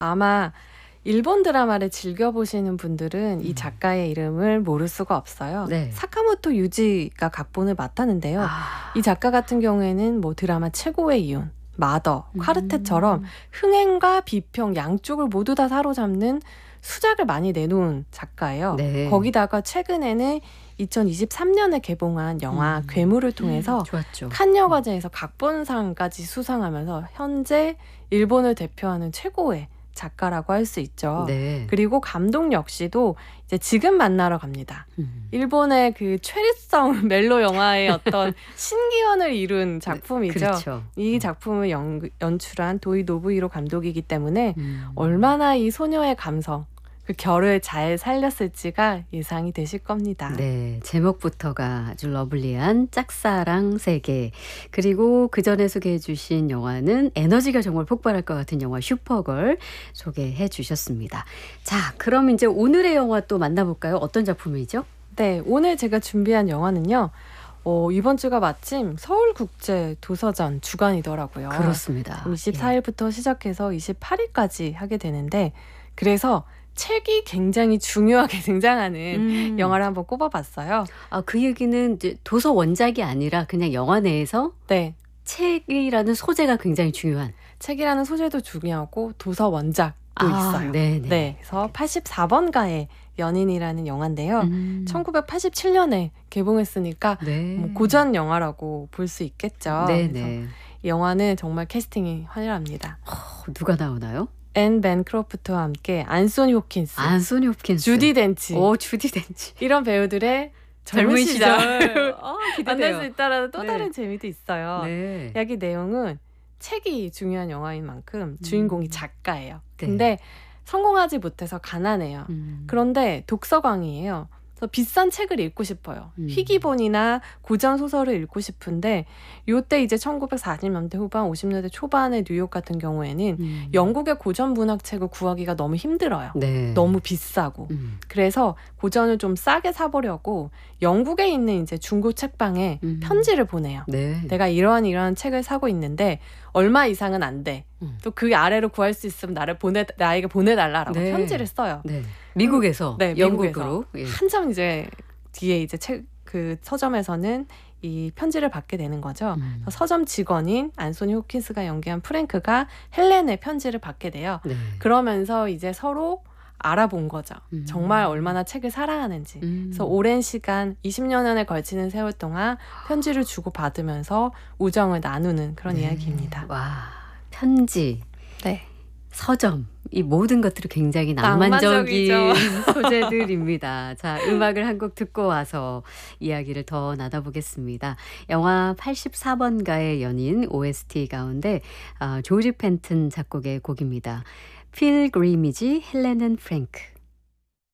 아마 일본 드라마를 즐겨보시는 분들은 이 작가의 이름을 모를 수가 없어요. 네. 사카모토 유지가 각본을 맡았는데요. 아. 이 작가 같은 경우에는 뭐 드라마 최고의 이혼, 마더, 카르텔처럼 흥행과 비평 양쪽을 모두 다 사로잡는 수작을 많이 내놓은 작가예요. 네. 거기다가 최근에는 2023년에 개봉한 영화 괴물을 통해서 좋았죠. 칸 여과제에서 각본상까지 수상하면서 현재 일본을 대표하는 최고의 작가라고 할 수 있죠. 네. 그리고 감독 역시도 이제 지금 만나러 갑니다. 일본의 그 최리성 멜로 영화의 어떤 신기원을 이룬 작품이죠. 그렇죠. 이 작품을 연출한 도이 노부히로 감독이기 때문에 얼마나 이 소녀의 감성, 그 결을 잘 살렸을지가 예상이 되실 겁니다. 네, 제목부터가 아주 러블리한 짝사랑 세계. 그리고 그 전에 소개해 주신 영화는 에너지가 정말 폭발할 것 같은 영화 슈퍼걸 소개해 주셨습니다. 자, 그럼 이제 오늘의 영화 또 만나볼까요? 어떤 작품이죠? 네, 오늘 제가 준비한 영화는요. 이번 주가 마침 서울국제도서전 주간이더라고요. 그렇습니다. 24일부터 시작해서 28일까지 하게 되는데, 그래서 책이 굉장히 중요하게 등장하는 영화를 한번 꼽아봤어요. 아, 그 얘기는 이제 도서 원작이 아니라 그냥 영화 내에서 네, 책이라는 소재가 굉장히 중요한. 책이라는 소재도 중요하고 도서 원작도 있어요. 네네. 네, 그래서 84번가의 연인이라는 영화인데요. 1987년에 개봉했으니까 네. 뭐 고전 영화라고 볼 수 있겠죠. 그래서 네네. 이 영화는 정말 캐스팅이 화려합니다. 누가 나오나요? 앤 벤크로프트와 함께 안소니 홉킨스, 안소니 홉킨스, 주디 덴치, 주디 덴치. 이런 배우들의 젊은 젊은 시절 시절. 만날 수 있다라는 또 네. 다른 재미도 있어요. 네. 여기 내용은 책이 중요한 영화인 만큼 주인공이 작가예요. 네. 근데 성공하지 못해서 가난해요. 그런데 독서광이에요. 그래서 비싼 책을 읽고 싶어요. 희귀본이나 고전 소설을 읽고 싶은데 요때 이제 1940년대 후반 50년대 초반의 뉴욕 같은 경우에는 영국의 고전 문학책을 구하기가 너무 힘들어요. 네. 너무 비싸고. 그래서 고전을 좀 싸게 사보려고 영국에 있는 이제 중고 책방에 편지를 보내요. 네. 내가 이러한 책을 사고 있는데 얼마 이상은 안 돼. 또 그 아래로 구할 수 있으면 나에게 보내달라라고 네. 편지를 써요. 네. 미국에서 네, 영국으로. 예. 한참 이제 뒤에 이제 그 서점에서는 이 편지를 받게 되는 거죠. 서점 직원인 안소니 홉킨스가 연기한 프랭크가 헬렌의 편지를 받게 돼요. 네. 그러면서 이제 서로 알아본 거죠. 정말 얼마나 책을 사랑하는지. 그래서 오랜 시간 20년에 걸치는 세월 동안 편지를 주고받으면서 우정을 나누는 그런 이야기입니다. 와, 편지, 네. 서점, 이 모든 것들이 굉장히 낭만적인 낭만적이죠. 소재들입니다. 자, 음악을 한 곡 듣고 와서 이야기를 더 나눠보겠습니다. 영화 84번가의 연인 OST 가운데 조지 펜튼 작곡의 곡입니다. 필그리미지 헬렌 앤 프랭크.